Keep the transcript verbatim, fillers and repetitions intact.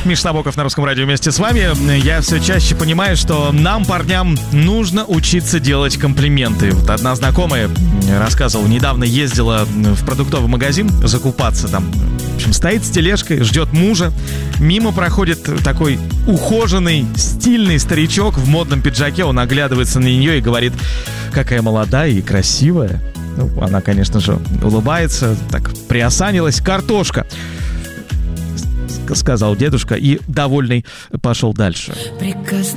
Миша Набоков на Русском радио вместе с вами. Я все чаще понимаю, что нам, парням, нужно учиться делать комплименты. Вот одна знакомая рассказывала, недавно ездила в продуктовый магазин закупаться там. В общем, стоит с тележкой, ждет мужа. Мимо проходит такой ухоженный, стильный старичок в модном пиджаке. Он оглядывается на нее и говорит: какая молодая и красивая. Ну, она, конечно же, улыбается, так приосанилась. Картошка, сказал дедушка и, довольный, пошел дальше.